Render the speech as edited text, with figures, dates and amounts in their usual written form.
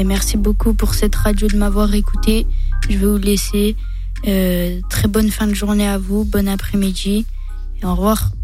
merci beaucoup pour cette radio de m'avoir écouté. Je vais vous laisser. Très bonne fin de journée à vous, bon après-midi et au revoir.